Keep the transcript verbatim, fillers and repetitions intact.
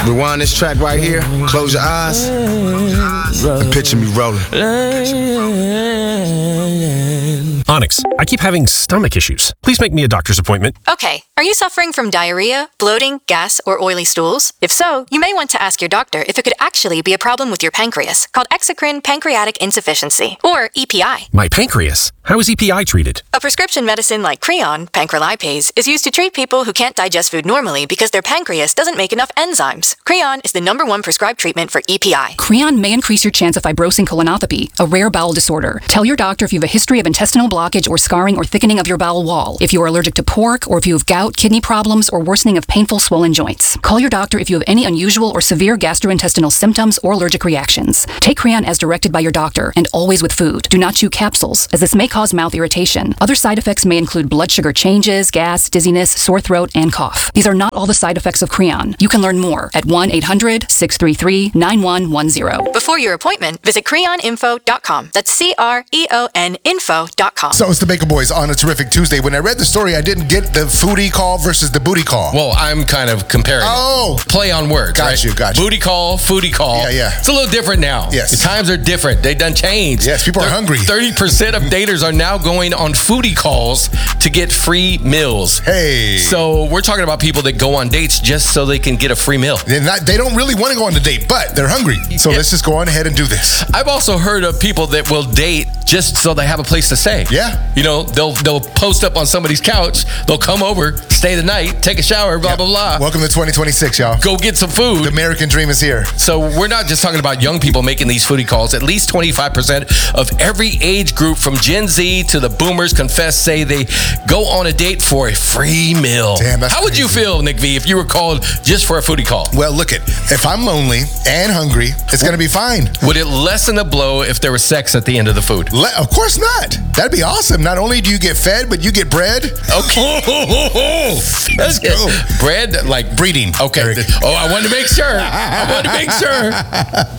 Rewind this track right here. Close your eyes. And picture me rolling. Onyx, I keep having stomach issues. Please make me a doctor's appointment. Okay, are you suffering from diarrhea, bloating, gas, or oily stools? If so, you may want to ask your doctor if it could actually be a problem with your pancreas, called exocrine pancreatic insufficiency, or E P I. My pancreas? How is E P I treated? A prescription medicine like Creon, pancrelipase, is used to treat people who can't digest food normally because their pancreas doesn't make enough enzymes. Creon is the number one prescribed treatment for E P I. Creon may increase your chance of fibrosing colonopathy, a rare bowel disorder. Tell your doctor if you have a history of intestinal blockage or scarring or thickening of your bowel wall, if you are allergic to pork, or if you have gout, kidney problems, or worsening of painful swollen joints. Call your doctor if you have any unusual or severe gastrointestinal symptoms or allergic reactions. Take Creon as directed by your doctor, and always with food. Do not chew capsules, as this may cause mouth irritation. Other side effects may include blood sugar changes, gas, dizziness, sore throat, and cough. These are not all the side effects of Creon. You can learn more at one eight hundred, six three three, nine one one zero. Before your appointment, visit creon info dot com. That's C R E O N info dot com. So it's the Baker Boys on a terrific Tuesday. When I read the story, I didn't get the foodie call versus the booty call. Well, I'm kind of comparing. Oh. It. Play on words, Got right? you, got you. Booty call, foodie call. Yeah, yeah. It's a little different now. Yes. The times are different. They done changed. Yes, people are hungry. thirty percent of daters are now going on foodie calls to get free meals. Hey. So we're talking about people that go on dates just so they can get a free meal. They're not, they don't really want to go on a date, but they're hungry. So Yeah. let's just go on ahead and do this. I've also heard of people that will date just so they have a place to stay. Yeah. You know, they'll they'll post up on somebody's couch, they'll come over, stay the night, take a shower, blah, Yep. blah, blah. Welcome to twenty twenty-six, y'all. Go get some food. The American dream is here. So we're not just talking about young people making these foodie calls. At least twenty-five percent of every age group from Gen Z to the boomers confess say they go on a date for a free meal. Damn, that's How would you crazy. feel, Nick V, if you were called just for a foodie call? Well, look it. If I'm lonely and hungry, it's going to be fine. Would it lessen the blow if there was sex at the end of the food? Le- of course not. That'd be awesome. Not only do you get fed, but you get bread. Okay. Let's go. Bread, like Breeding. Okay. Eric. Oh, I wanted to make sure. I wanted to make sure.